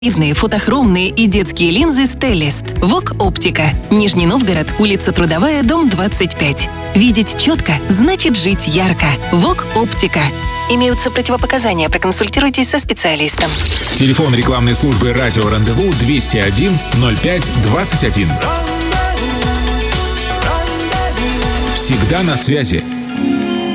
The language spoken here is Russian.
фотохромные и детские линзы Stellest. ВОК Оптика. Нижний Новгород, улица Трудовая, дом 25. Видеть четко значит жить ярко. ВОК Оптика. Имеются противопоказания. Проконсультируйтесь со специалистом. Телефон рекламной службы «Радио Рандеву» 201 05 21. Всегда на связи.